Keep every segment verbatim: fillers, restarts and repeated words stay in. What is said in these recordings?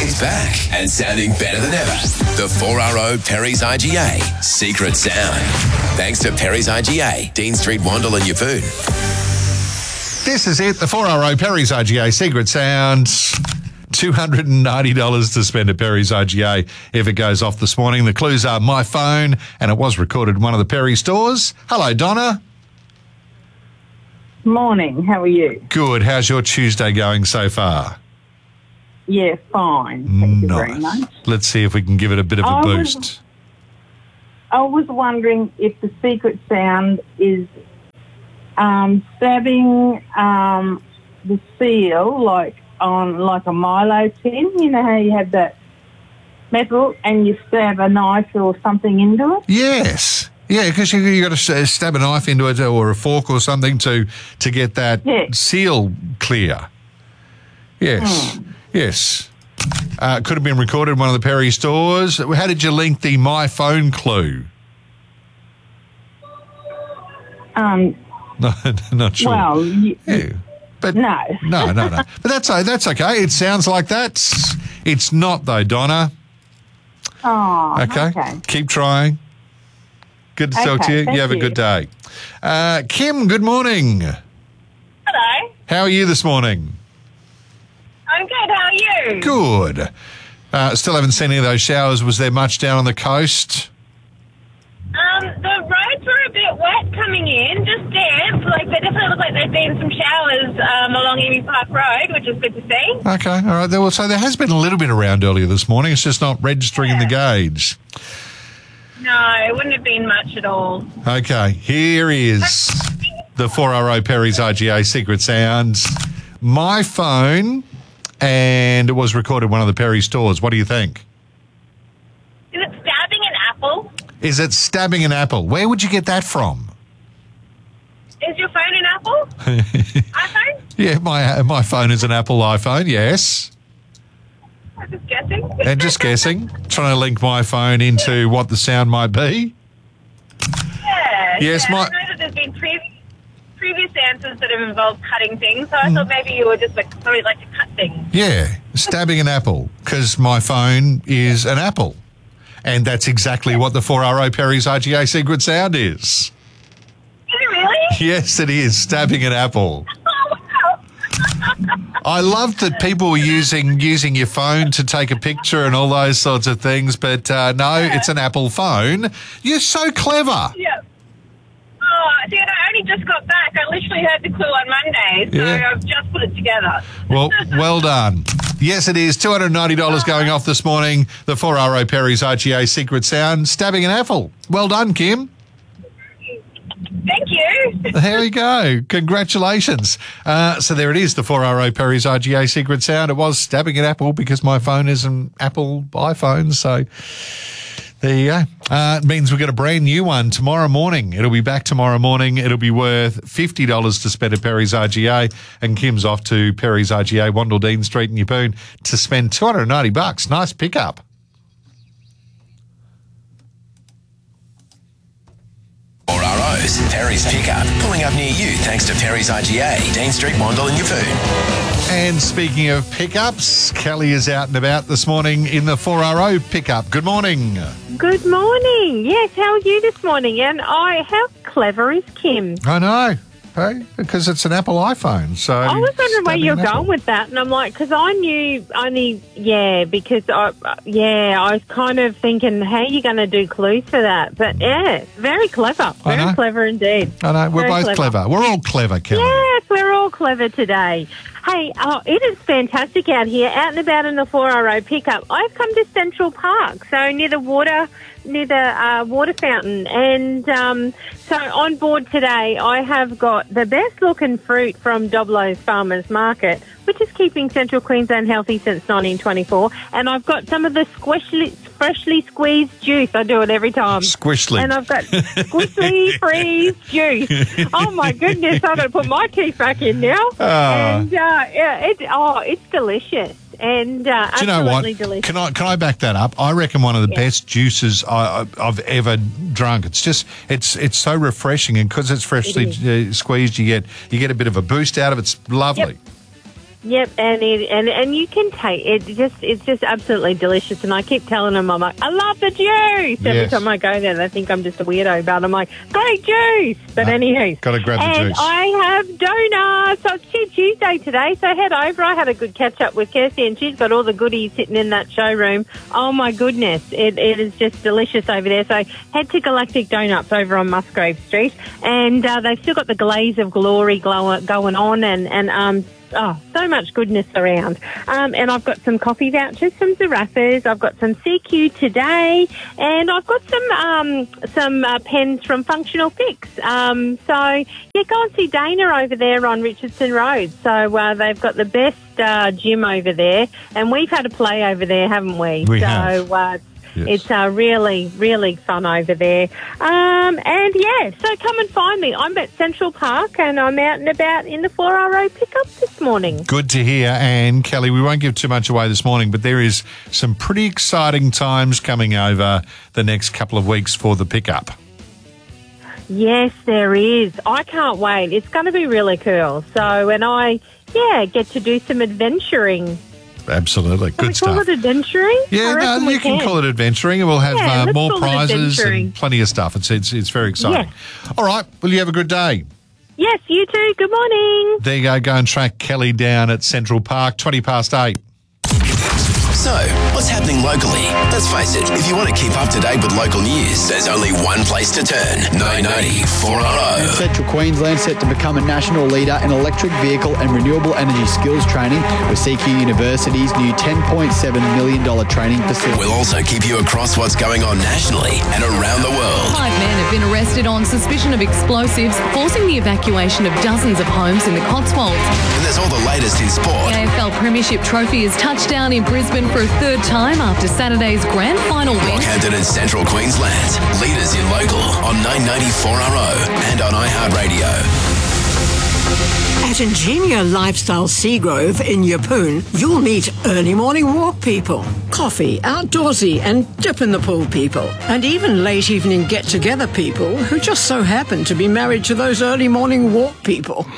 is back and sounding better than ever. The four R O Perry's I G A Secret Sound. Thanks to Perry's I G A, Dean Street, Wandle and Yeppoon. This is it, the four R O Perry's I G A Secret Sound. two hundred ninety dollars to spend at Perry's I G A if it goes off this morning. The clues are my phone, and it was recorded in one of the Perry stores. Hello, Donna. Morning, how are you? Good. How's your Tuesday going so far? Yeah, fine. Thank you very Nice. much. Let's see if we can give it a bit of a I boost. was- I was wondering if the secret sound is um, stabbing um, the seal like on like a Milo tin. You know how you have that metal and you stab a knife or something into it? Yes. Yeah, because you you got to stab a knife into it or a fork or something to to get that Yeah. seal clear. Yes. Yes. Uh, could have been recorded in one of the Perry stores. How did you link the My Phone clue? Um, No, not sure. well, you, Yeah. But no. no, no, no. But that's that's okay. It sounds like that. It's not though, Donna. Oh, Okay. okay. Keep trying. Good to talk to Okay, you. thank You have a you. good day. Uh, Kim, good morning. Hello. How are you this morning? I'm good. How are you? Good. Uh, still haven't seen any of those showers. Was there much down on the coast? Um, the roads were a bit wet coming in, just damp. Like, they definitely look like there's been some showers um, along Emu Park Road, which is good to see. Okay, all right. There, well, so there has been a little bit around earlier this morning. It's just not registering in the gauge. No, it wouldn't have been much at all. Okay, here is the four R O Perry's I G A Secret Sounds. My phone, and it was recorded in one of the Perry stores. What do you think? Is it stabbing an apple? Is it stabbing an apple? Where would you get that from? Is your phone an apple? iPhone? Yeah, my my phone is an Apple iPhone, yes. I'm just guessing. And just guessing, trying to link my phone into what the sound might be. Yeah. Yes, yeah. my- I know that there's been previous previous answers that have involved cutting things, so I thought maybe you were just like, probably like to cut things. Yeah, stabbing an apple, because my phone is an apple. And that's exactly what the four R O Perry's I G A Secret Sound is. Is it really? Yes, it is, stabbing an apple. Oh, wow. I love that people were using using your phone to take a picture and all those sorts of things, but uh, no, it's an Apple phone. You're so clever. Yeah. Oh, dude, I only just got back. I literally heard the clue on Monday, so Yeah. I've just put it together. Well, well done. Yes, it is. two hundred ninety dollars going off this morning. The four R O Perry's I G A Secret Sound, stabbing an apple. Well done, Kim. Thank you. There you go. Congratulations. Uh, so there it is, the four R O Perry's I G A Secret Sound. It was stabbing an apple because my phone is an Apple iPhone, so there you go. Uh, it means we've got a brand new one tomorrow morning. It'll be back tomorrow morning. It'll be worth fifty dollars to spend at Perry's I G A, and Kim's off to Perry's I G A, Wandle Dean Street in Yeppoon, to spend two hundred ninety bucks. Nice pickup. four R O's Perry's Pickup, pulling up near you thanks to Perry's I G A, Dean Street, Wandle and Yeppoon. And speaking of pickups, Kelly is out and about this morning in the four R O pickup. Good morning. Good morning. Yes, how are you this morning? And I, how clever is Kim? I know. Hey, because it's an Apple iPhone. So I was wondering where stabbing you're an apple. going with that, and I'm like, because I knew only, yeah, because I, yeah, I was kind of thinking, how are you going to do clues for that? But yeah, very clever, I know. very clever indeed. I know, we're Very both clever. clever. We're all clever, Kelly. Yes, we're all clever today. Hey, oh, it is fantastic out here, out and about in the four R O pickup. I've come to Central Park, so near the water, near the uh, water fountain, and um, so on board today, I have got the best looking fruit from Doblo's Farmers Market, which is keeping Central Queensland healthy since nineteen twenty-four, and I've got some of the squishly, freshly squeezed juice. I do it every time. Squishly. And I've got squishly freeze juice. Oh my goodness, I've got to put my teeth back in now. Ah. And uh, yeah, it, oh, it's delicious. And uh, Do you know what? absolutely delicious. Can I can I back that up? I reckon one of the Yeah. best juices I, I- I've ever drunk. It's just it's it's so refreshing, and because it's freshly It uh, squeezed, you get you get a bit of a boost out of it. It's lovely. Yep, and it, and and you can take it. Just it's just absolutely delicious. And I keep telling them, I'm like, I love the juice. Every Yes. time I go there, they think I'm just a weirdo, but I'm like, great juice. But Ah, anywho, gotta grab the and juice. I have donuts. So it's Cheap Tuesday today, so head over. I had a good catch up with Kirsty, and she's got all the goodies sitting in that showroom. Oh my goodness, it, it is just delicious over there. So head to Galactic Donuts over on Musgrave Street, and uh, they've still got the glaze of glory glow- going on, and and um. Oh, so much goodness around. Um, and I've got some coffee vouchers from Zarafas. I've got some C Q today. And I've got some um, some uh, pens from Functional Fix. Um, so, yeah, go and see Dana over there on Richardson Road. So uh, they've got the best uh, gym over there. And we've had a play over there, haven't we? We so, have. Uh, Yes. It's uh, really, really fun over there. Um, and, yeah, so come and find me. I'm at Central Park and I'm out and about in the four R O pickup this morning. Good to hear. And Kelly, we won't give too much away this morning, but there is some pretty exciting times coming over the next couple of weeks for the pickup. Yes, there is. I can't wait. It's going to be really cool. So, and I, yeah, get to do some adventuring. Absolutely. Can we Good call stuff. it adventuring? I Yeah, reckon no, we you can call it adventuring, and we'll have Yeah, uh, let's more call it prizes adventuring. and plenty of stuff. It's it's it's very exciting. All right, well, you have a good day. Yes, you too. Good morning. There you go. Go and track Kelly down at Central Park, twenty past eight. So, what's happening locally? Let's face it, if you want to keep up to date with local news, there's only one place to turn. nine ninety four R O. Central Queensland set to become a national leader in electric vehicle and renewable energy skills training with C Q University's new ten point seven million dollars training facility. We'll also keep you across what's going on nationally and around the world. Five men have been arrested on suspicion of explosives, forcing the evacuation of dozens of homes in the Cotswolds. And there's all the latest in sport. The A F L Premiership Trophy is touched down in Brisbane for a third time after Saturday's grand final win. Rockhampton and Central Queensland. Leaders in local on nine ninety four R O and on iHeartRadio. At Ingenia Lifestyle Seagrove in Yeppoon, you'll meet early morning walk people, coffee, outdoorsy and dip in the pool people, and even late evening get-together people who just so happen to be married to those early morning walk people.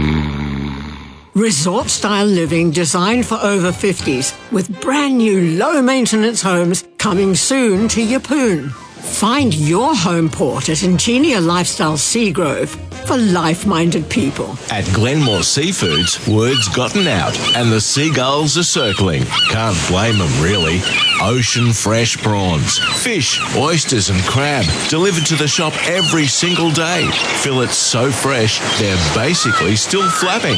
Resort-style living designed for over fifties with brand new low-maintenance homes coming soon to Yeppoon. Find your home port at Ingenia Lifestyle Seagrove for life-minded people. At Glenmore Seafoods, word's gotten out and the seagulls are circling. Can't blame them, really. Ocean fresh prawns, fish, oysters and crab delivered to the shop every single day. Fillets so fresh, they're basically still flapping.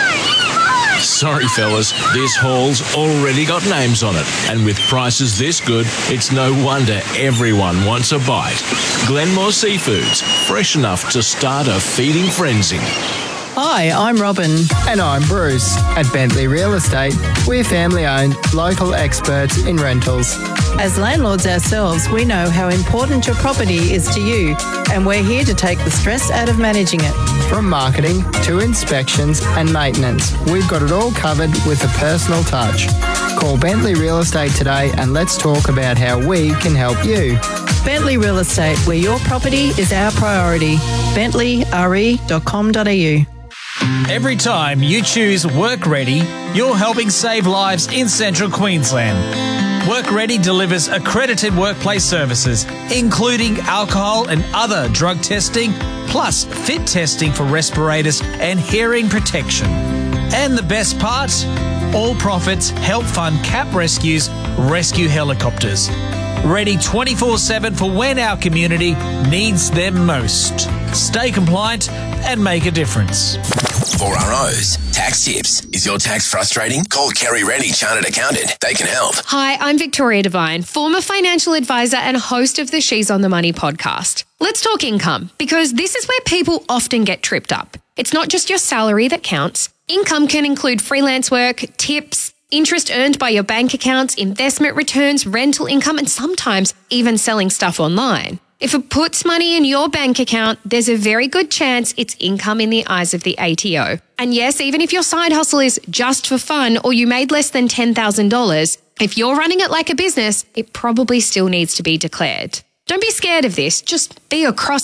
Sorry, fellas, this haul's already got names on it. And with prices this good, it's no wonder everyone wants a bite. Glenmore Seafoods, fresh enough to start a feeding frenzy. Hi, I'm Robin. And I'm Bruce. At Bentley Real Estate, we're family owned, local experts in rentals. As landlords ourselves, we know how important your property is to you, and we're here to take the stress out of managing it. From marketing to inspections and maintenance, we've got it all covered with a personal touch. Call Bentley Real Estate today and let's talk about how we can help you. Bentley Real Estate, where your property is our priority. bentley r e dot com dot a u. Every time you choose Work Ready, you're helping save lives in Central Queensland. Work Ready delivers accredited workplace services, including alcohol and other drug testing, plus fit testing for respirators and hearing protection. And the best part? All profits help fund CAP Rescue's rescue helicopters. Ready twenty-four seven for when our community needs them most. Stay compliant and make a difference. four R O's Tax Tips. Is your tax frustrating? Call Kerry Rennie, Chartered Accountant. They can help. Hi, I'm Victoria Devine, former financial advisor and host of the She's on the Money podcast. Let's talk income, because this is where people often get tripped up. It's not just your salary that counts. Income can include freelance work, tips, interest earned by your bank accounts, investment returns, rental income, and sometimes even selling stuff online. If it puts money in your bank account, there's a very good chance it's income in the eyes of the A T O. And yes, even if your side hustle is just for fun or you made less than ten thousand dollars, if you're running it like a business, it probably still needs to be declared. Don't be scared of this, just be across it.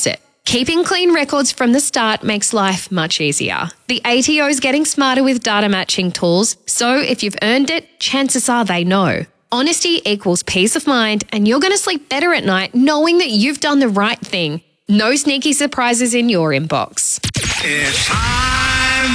Keeping clean records from the start makes life much easier. The A T O is getting smarter with data matching tools, so if you've earned it, chances are they know. Honesty equals peace of mind, and you're going to sleep better at night knowing that you've done the right thing. No sneaky surprises in your inbox. It's time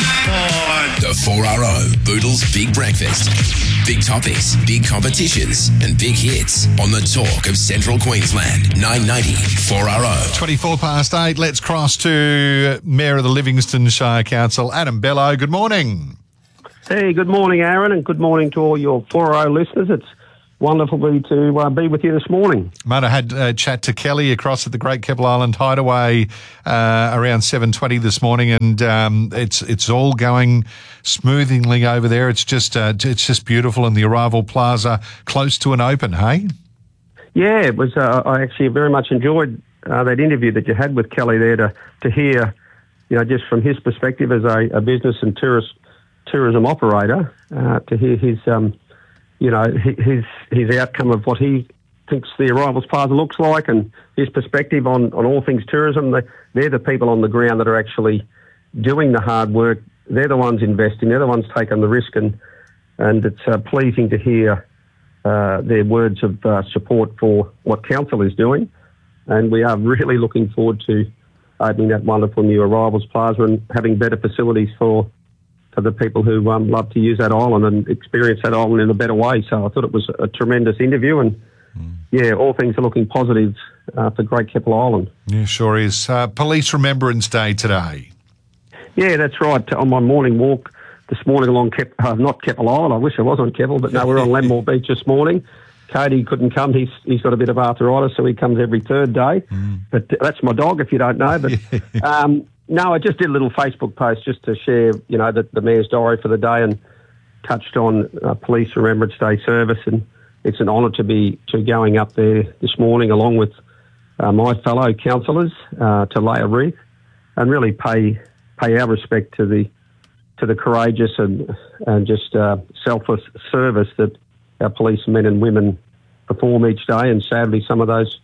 for the four R O Boodles Big Breakfast. Big topics, big competitions, and big hits on the talk of Central Queensland. nine ninety four R O. twenty-four past eight. Let's cross to Mayor of the Livingston Shire Council, Adam Bello. Good morning. Hey, good morning, Aaron, and good morning to all your four R O listeners. It's wonderful to uh, be with you this morning. Mate, I had a chat to Kelly across at the Great Keppel Island Hideaway uh, around seven twenty this morning, and um, it's it's all going smoothly over there. It's just uh, it's just beautiful, and the Arrival Plaza close to an open, hey? Yeah, it was. Uh, I actually very much enjoyed uh, that interview that you had with Kelly there to, to hear, you know, just from his perspective as a, a business and tourist tourism operator, uh, to hear his... Um, you know, his his outcome of what he thinks the Arrivals Plaza looks like and his perspective on, on all things tourism. They, they're the people on the ground that are actually doing the hard work. They're the ones investing. They're the ones taking the risk, and and it's uh, pleasing to hear uh, their words of uh, support for what Council is doing. And we are really looking forward to opening that wonderful new Arrivals Plaza and having better facilities for for the people who um, love to use that island and experience that island in a better way. So I thought it was a tremendous interview, and mm. yeah, all things are looking positive uh, for Great Keppel Island. Yeah, sure is. Uh, Police Remembrance Day today. Yeah, that's right. On my morning walk this morning along Kep- uh, not Keppel Island, I wish I was on Keppel, but no, we're on Landmore Beach this morning. Cody couldn't come. He's he's got a bit of arthritis, so he comes every third day. Mm. But that's my dog, if you don't know. But um, no, I just did a little Facebook post just to share, you know, the, the Mayor's diary for the day, and touched on uh, Police Remembrance Day service. And it's an honour to be to going up there this morning along with uh, my fellow councillors uh, to lay a wreath and really pay pay our respect to the to the courageous and and just uh, selfless service that our policemen and women perform each day. And sadly, some of those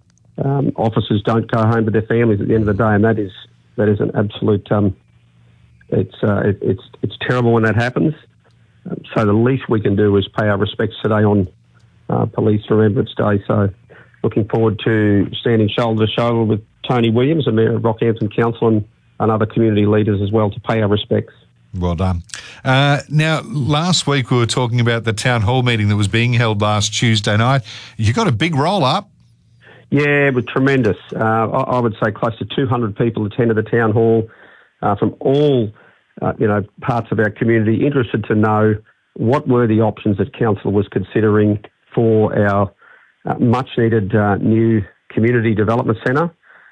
um, officers don't go home to their families at the end of the day, and that is that is an absolute. Um, it's uh, it, it's it's terrible when that happens. Um, so the least we can do is pay our respects today on uh, Police Remembrance Day. So looking forward to standing shoulder to shoulder with Tony Williams, the Mayor of Rockhampton Council, and, and other community leaders as well to pay our respects. Well done. Uh, now, last week we were talking about the town hall meeting that was being held last Tuesday night. You got a big roll-up. Yeah, it was tremendous. Uh, I, I would say close to two hundred people attended the town hall uh, from all, uh, you know, parts of our community, interested to know what were the options that council was considering for our uh, much-needed uh, new community development centre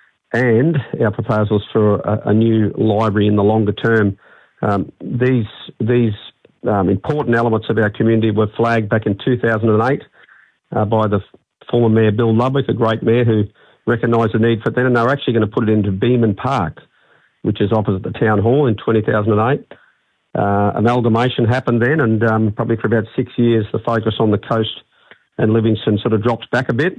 and our proposals for a, a new library in the longer term. Um, these these um, important elements of our community were flagged back in two thousand eight uh, by the former Mayor Bill Ludwig, a great mayor who recognised the need for it then, and they were actually going to put it into Beeman Park, which is opposite the town hall, in two thousand eight. Uh, amalgamation happened then, and um, probably for about six years the focus on the coast and Livingston sort of drops back a bit.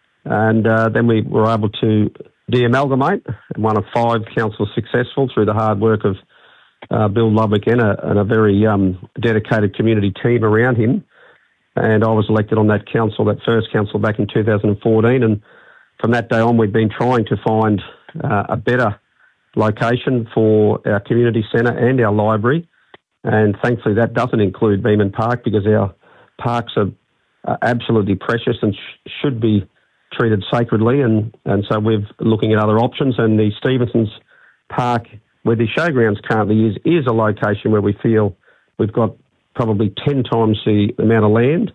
And uh, then we were able to de-amalgamate, and one of five councils successful through the hard work of uh, Bill Ludwig and a, and a very um, dedicated community team around him. And I was elected on that council, that first council, back in two thousand fourteen. And from that day on, we've been trying to find uh, a better location for our community centre and our library. And thankfully, that doesn't include Beeman Park, because our parks are, are absolutely precious and sh- should be treated sacredly. And, and so we're looking at other options. And the Stevenson's Park, where the showgrounds currently is, is a location where we feel we've got probably ten times the amount of land,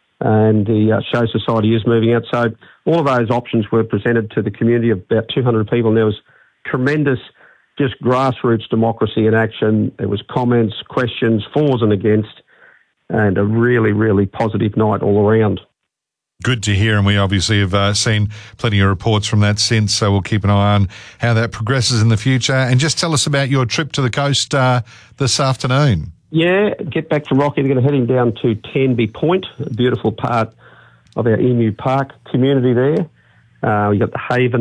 and the uh, Show Society is moving out. So all of those options were presented to the community of about two hundred people, and there was tremendous just grassroots democracy in action. There was comments, questions, fors and against, and a really, really positive night all around. Good to hear, and we obviously have uh, seen plenty of reports from that since, so we'll keep an eye on how that progresses in the future. And just tell us about your trip to the coast uh, this afternoon. Yeah, get back from Rocky. We're going to heading down to Tenby Point, a beautiful part of our Emu Park community there. Uh, we've got the Haven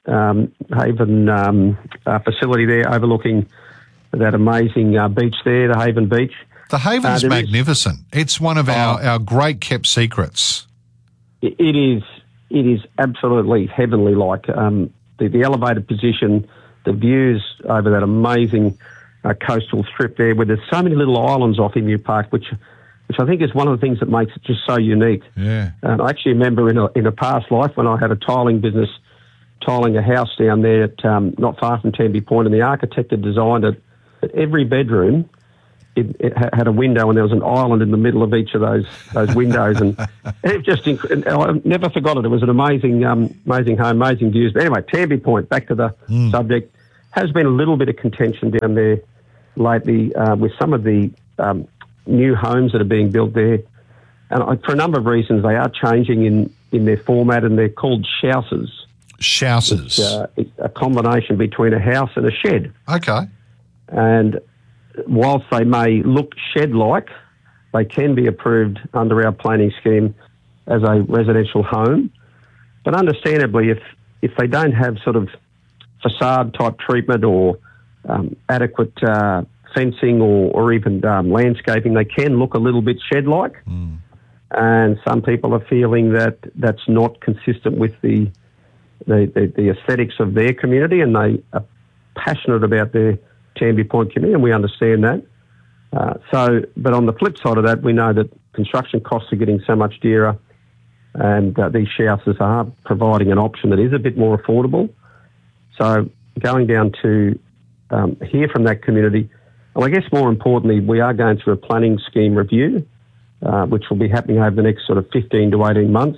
um, Haven um, uh, facility there overlooking that amazing uh, beach there, the Haven Beach. The Haven's Uh, there magnificent. It's one of our, Oh. our great kept secrets. It it is it is absolutely heavenly like. Um, the, the elevated position, the views over that amazing uh, coastal strip there where there's so many little islands off Emu Park, which which I think is one of the things that makes it just so unique. Yeah. And I actually remember in a, in a past life when I had a tiling business, tiling a house down there at um, not far from Tenby Point, and the architect had designed it that every bedroom It, it ha- had a window and there was an island in the middle of each of those those windows, and it just inc- and I never forgot it. It was an amazing, um, amazing home, amazing views. But anyway, Tenby Point. Back to the Mm. subject. Has been a little bit of contention down there lately uh, with some of the um, new homes that are being built there, and I, for a number of reasons, they are changing in in their format, and they're called shouses. Shouses. It's, uh, it's a combination between a house and a shed. Okay. And whilst they may look shed-like, they can be approved under our planning scheme as a residential home. But understandably, if, if they don't have sort of facade-type treatment or um, adequate uh, fencing or, or even um, landscaping, they can look a little bit shed-like. Mm. And some people are feeling that that's not consistent with the the, the, the aesthetics of their community, and they are passionate about their Tenby Point community, and we understand that. Uh, so, but on the flip side of that, we know that construction costs are getting so much dearer, and uh, these houses are providing an option that is a bit more affordable. So, going down to um, hear from that community, well, I guess more importantly, we are going through a planning scheme review, uh, which will be happening over the next sort of fifteen to eighteen months,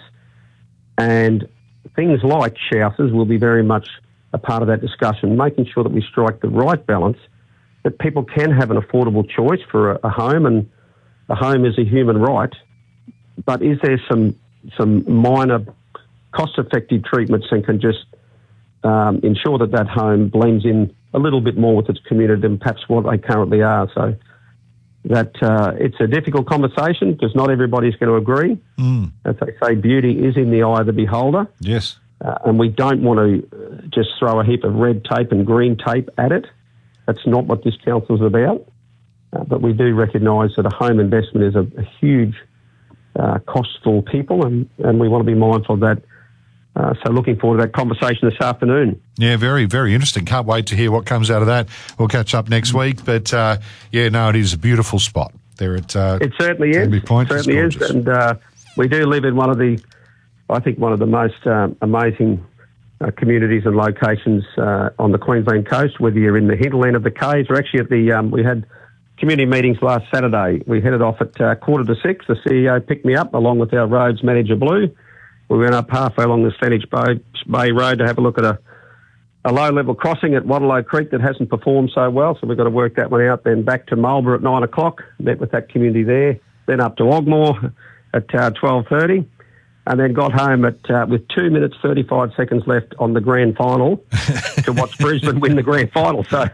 and things like houses will be very much a part of that discussion, making sure that we strike the right balance, that people can have an affordable choice for a, a home, and a home is a human right. But is there some some minor cost-effective treatments and can just um, ensure that that home blends in a little bit more with its community than perhaps what they currently are? So that uh, it's a difficult conversation because not everybody's going to agree. Mm. As they say, beauty is in the eye of the beholder. Yes. Uh, and we don't want to just throw a heap of red tape and green tape at it. That's not what this council is about. Uh, but we do recognise that a home investment is a, a huge uh, cost for people, and, and we want to be mindful of that. Uh, so looking forward to that conversation this afternoon. Yeah, very, very interesting. Can't wait to hear what comes out of that. We'll catch up next week. But, uh, yeah, no, it is a beautiful spot there at uh, It certainly is. Tenby Point. It certainly is. And uh, we do live in one of the, I think, one of the most uh, amazing uh, communities and locations uh, on the Queensland coast, whether you're in the hinterland of the Caves or actually at the, um, we had community meetings last Saturday. We headed off at uh, quarter to six. The C E O picked me up along with our roads manager, Blue. We went up halfway along the Saanich Bay, Bay Road to have a look at a, a low-level crossing at Waterloo Creek that hasn't performed so well, so we've got to work that one out. Then back to Marlborough at nine o'clock, met with that community there. Then up to Ogmore at uh, twelve thirty, and then got home at uh, with two minutes thirty-five seconds left on the grand final to watch Brisbane win the grand final. So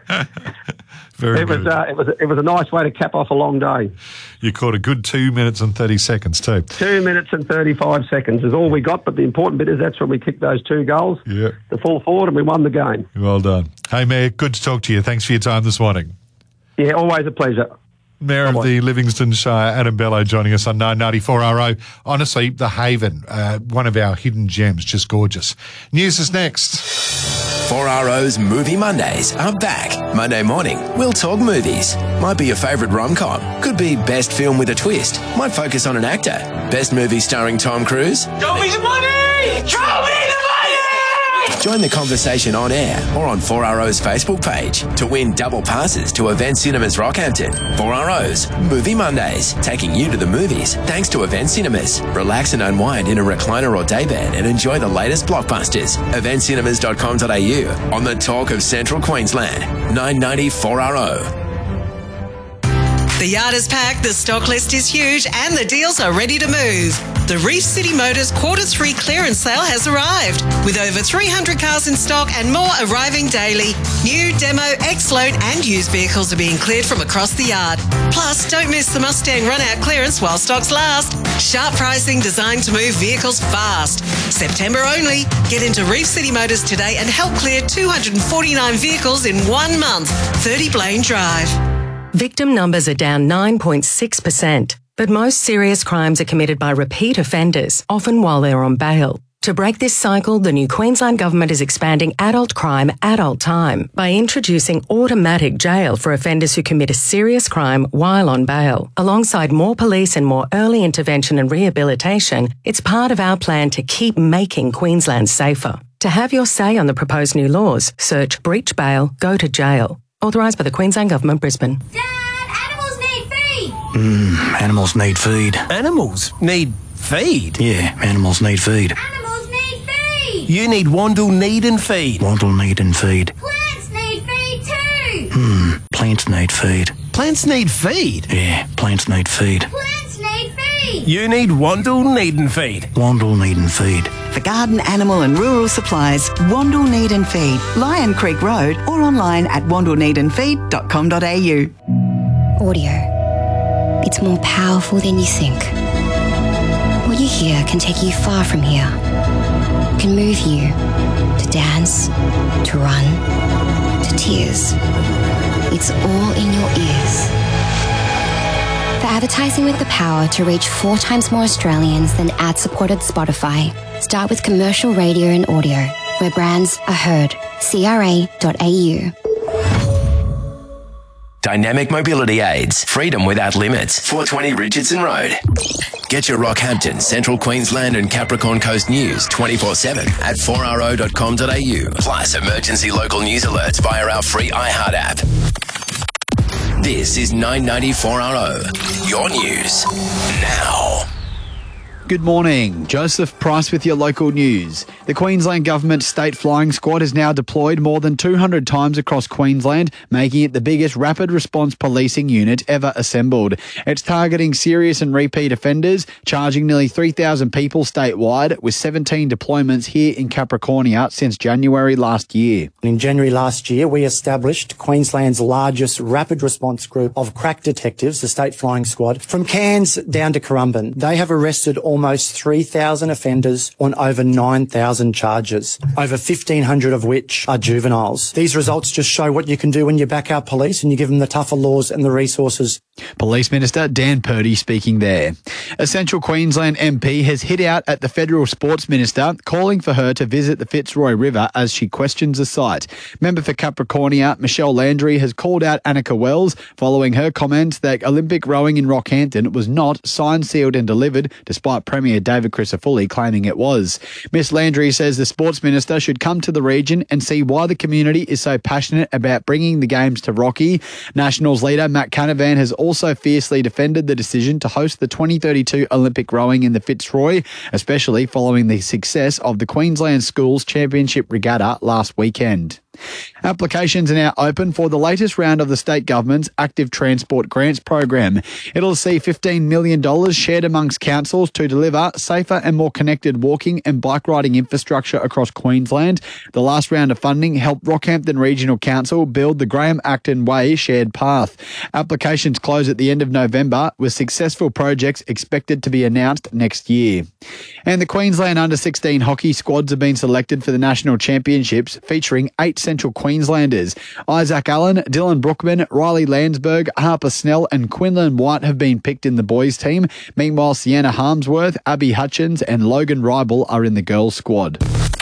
Very it was good. uh, it was it was a nice way to cap off a long day. You caught a good two minutes and thirty seconds too. Two minutes and thirty-five seconds is all we got, but the important bit is that's when we kicked those two goals, Yeah. the full forward, and we won the game. Well done. Hey, Mayor, good to talk to you. Thanks for your time this morning. Yeah, always a pleasure. Mayor of the Livingston Shire, Adam Bello, joining us on nine ninety-four R O. Honestly, the Haven, uh, one of our hidden gems, just gorgeous. News is next. four R O's Movie Mondays are back. Monday morning, we'll talk movies. Might be your favourite rom-com. Could be best film with a twist. Might focus on an actor. Best movie starring Tom Cruise. Show me the money! Show me the money! Join the conversation on air or on four R O's Facebook page to win double passes to Event Cinemas Rockhampton. four R O's Movie Mondays, taking you to the movies thanks to Event Cinemas. Relax and unwind in a recliner or daybed and enjoy the latest blockbusters. event cinemas dot com dot a u on the talk of Central Queensland. nine ninety-four R O. The yard is packed, the stock list is huge, and the deals are ready to move. The Reef City Motors Quarter three clearance sale has arrived, with over three hundred cars in stock and more arriving daily. New, demo, ex-loan and used vehicles are being cleared from across the yard. Plus, don't miss the Mustang run-out clearance while stocks last. Sharp pricing designed to move vehicles fast. September only. Get into Reef City Motors today and help clear two hundred forty-nine vehicles in one month. thirty Blaine Drive. Victim numbers are down nine point six percent, but most serious crimes are committed by repeat offenders, often while they're on bail. To break this cycle, the new Queensland Government is expanding adult crime, adult time by introducing automatic jail for offenders who commit a serious crime while on bail. Alongside more police and more early intervention and rehabilitation, it's part of our plan to keep making Queensland safer. To have your say on the proposed new laws, search breach bail, go to jail. Authorised by the Queensland Government, Brisbane. Animals need feed. Mmm, animals need feed. Animals need feed? Yeah, animals need feed. Animals need feed. You need Wandle Need and Feed. Wandle need and feed. Plants need feed too. Hmm, plants need feed. Plants need feed? Yeah, plants need feed. Plants need feed. You need Wandle Need and Feed. Wandle need and feed. For garden, animal and rural supplies, Wandle Need and Feed, Lion Creek Road, or online at wandle need and feed dot com dot a u. Audio. It's more powerful than you think. What you hear can take you far from here. It can move you to dance, to run, to tears. It's all in your ears. For advertising with the power to reach four times more Australians than ad-supported Spotify, start with commercial radio and audio, where brands are heard. C R A dot A U. Dynamic mobility aids. Freedom without limits. four twenty Richardson Road. Get your Rockhampton, Central Queensland and Capricorn Coast news twenty-four seven at four r o dot com dot a u. Plus emergency local news alerts via our free iHeart app. This is nine ninety four R O. Your news now. Good morning. Joseph Price with your local news. The Queensland Government State Flying Squad is now deployed more than two hundred times across Queensland, making it the biggest rapid response policing unit ever assembled. It's targeting serious and repeat offenders, charging nearly three thousand people statewide, with seventeen deployments here in Capricornia since January last year. In January last year, we established Queensland's largest rapid response group of crack detectives, the State Flying Squad, from Cairns down to Currumbin. They have arrested almost almost three thousand offenders on over nine thousand charges, over fifteen hundred of which are juveniles. These results just show what you can do when you back our police and you give them the tougher laws and the resources. Police Minister Dan Purdy speaking there. A Central Queensland M P has hit out at the Federal Sports Minister, calling for her to visit the Fitzroy River as she questions the site. Member for Capricornia, Michelle Landry, has called out Annika Wells following her comments that Olympic rowing in Rockhampton was not signed, sealed and delivered, despite Premier David Crisafulli claiming it was. Miss Landry says the Sports Minister should come to the region and see why the community is so passionate about bringing the Games to Rocky. Nationals leader Matt Canavan has also fiercely defended the decision to host the twenty thirty-two Olympic rowing in the Fitzroy, especially following the success of the Queensland Schools Championship Regatta last weekend. Applications are now open for the latest round of the state government's Active Transport Grants program. It'll see fifteen million dollars shared amongst councils to deliver safer and more connected walking and bike riding infrastructure across Queensland. The last round of funding helped Rockhampton Regional Council build the Graham Acton Way shared path. Applications close at the end of November, with successful projects expected to be announced next year. And the Queensland under sixteen hockey squads have been selected for the National Championships, featuring eight Central Queenslanders. Isaac Allen, Dylan Brookman, Riley Landsberg, Harper Snell and Quinlan White have been picked in the boys team. Meanwhile, Sienna Harmsworth, Abby Hutchins and Logan Ribel are in the girls squad.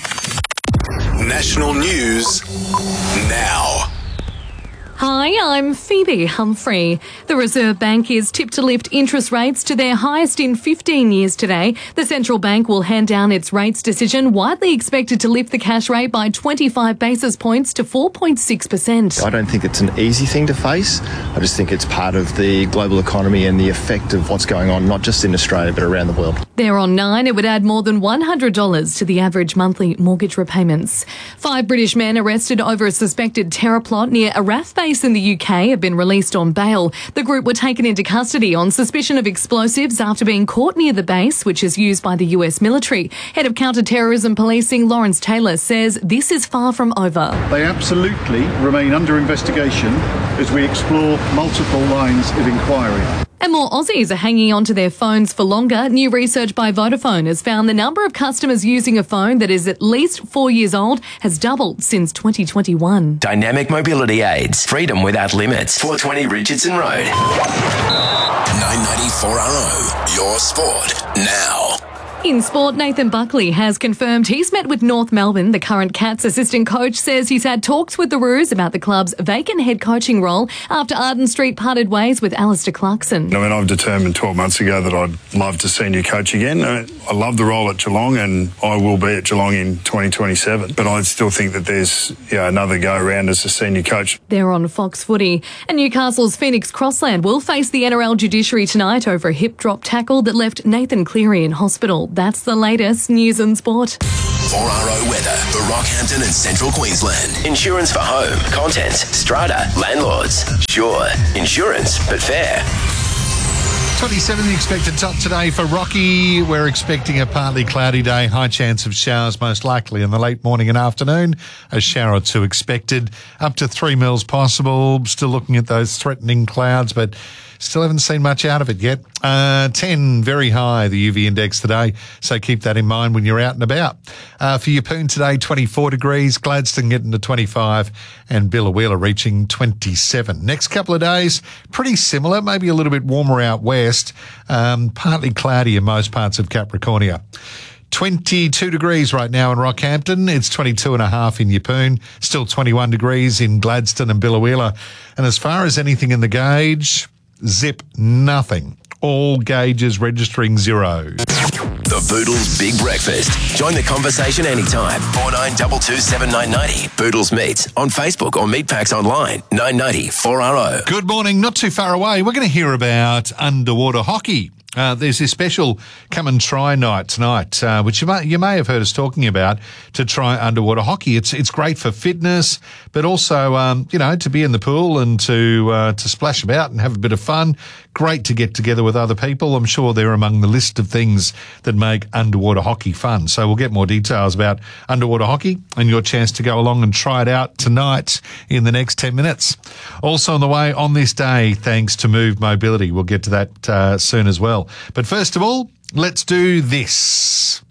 National news now. Hi, I'm Phoebe Humphrey. The Reserve Bank is tipped to lift interest rates to their highest in fifteen years today. The central bank will hand down its rates decision, widely expected to lift the cash rate by twenty-five basis points to four point six percent. I don't think it's an easy thing to face. I just think it's part of the global economy and the effect of what's going on, not just in Australia, but around the world. There on nine, it would add more than one hundred dollars to the average monthly mortgage repayments. Five British men arrested over a suspected terror plot near a R A F base base in the U K have been released on bail. The group were taken into custody on suspicion of explosives after being caught near the base, which is used by the U S military. Head of Counter-Terrorism Policing, Lawrence Taylor, says this is far from over. They absolutely remain under investigation as we explore multiple lines of inquiry. And more Aussies are hanging onto their phones for longer. New research by Vodafone has found the number of customers using a phone that is at least four years old has doubled since twenty twenty-one. Dynamic mobility aids. Freedom without limits. four twenty Richardson Road. nine ninety-four R O. Your sport now. In sport, Nathan Buckley has confirmed he's met with North Melbourne. The current Cats assistant coach says he's had talks with the Roos about the club's vacant head coaching role after Arden Street parted ways with Alistair Clarkson. I mean, I've determined twelve months ago that I'd love to senior coach again. I love the role at Geelong and I will be at Geelong in twenty twenty-seven. But I still think that there's you know, another go-around as a senior coach. They're on Fox Footy. And Newcastle's Phoenix Crossland will face the N R L judiciary tonight over a hip drop tackle that left Nathan Cleary in hospital. That's the latest news and sport. four R O weather for Rockhampton and Central Queensland. Insurance for home, contents, strata, landlords. Sure, insurance, but fair. twenty-seven the expected top today for Rocky. We're expecting a partly cloudy day. High chance of showers most likely in the late morning and afternoon. A shower or two expected. Up to three mils possible. Still looking at those threatening clouds, but still haven't seen much out of it yet. Uh, ten, very high, the U V index today, so keep that in mind when you're out and about. Uh, for Yeppoon today, twenty-four degrees, Gladstone getting to twenty-five, and Billawheeler reaching twenty-seven. Next couple of days, pretty similar, maybe a little bit warmer out west, um, partly cloudy in most parts of Capricornia. twenty-two degrees right now in Rockhampton. It's twenty-two and a half in Yeppoon. Still twenty-one degrees in Gladstone and Billawheeler. And as far as anything in the gauge, zip, nothing. All gauges registering zero. The Boodles Big Breakfast. Join the conversation anytime. four nine two two seven nine nine zero. Boodles Meets on Facebook or Meatpacks online. nine ninety four R O. Good morning. Not too far away. We're going to hear about underwater hockey. Uh, there's this special come and try night tonight, uh, which you may, you may have heard us talking about, to try underwater hockey. It's it's great for fitness, but also um, you know to be in the pool and to uh, to splash about and have a bit of fun. Great to get together with other people. I'm sure they're among the list of things that make underwater hockey fun. So we'll get more details about underwater hockey and your chance to go along and try it out tonight in the next ten minutes. Also on the way on this day, thanks to Move Mobility. We'll get to that uh, soon as well. But first of all, let's do this.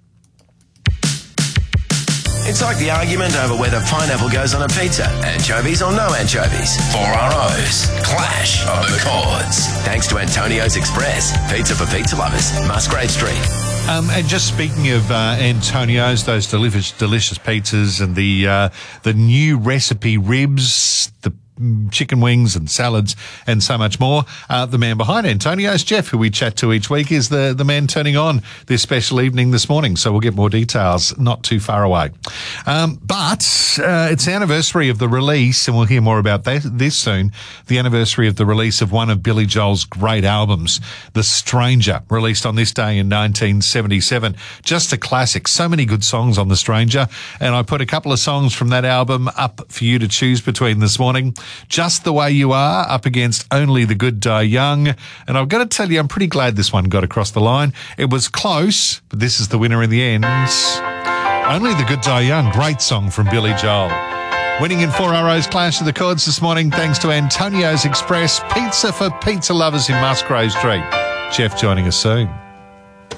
It's like the argument over whether pineapple goes on a pizza, anchovies or no anchovies. four R O's Clash of the Chords. Thanks to Antonio's Express, pizza for pizza lovers, Musgrave Street. Um, and just speaking of uh, Antonio's, those delicious, delicious pizzas and the uh, the new recipe ribs, the chicken wings and salads and so much more. Uh, the man behind Antonio's, Jeff, who we chat to each week, is the, the man turning on this special evening this morning. So we'll get more details not too far away. Um, but uh, it's the anniversary of the release, and we'll hear more about that, this soon, the anniversary of the release of one of Billy Joel's great albums, The Stranger, released on this day in nineteen seventy-seven. Just a classic. So many good songs on The Stranger, and I put a couple of songs from that album up for you to choose between this morning. Just the Way You Are up against Only the Good Die Young. And I've got to tell you, I'm pretty glad this one got across the line. It was close, but this is the winner in the end. Only the Good Die Young. Great song from Billy Joel. Winning in four R O's Clash of the Chords this morning, thanks to Antonio's Express, pizza for pizza lovers in Musgrave Street. Jeff joining us soon.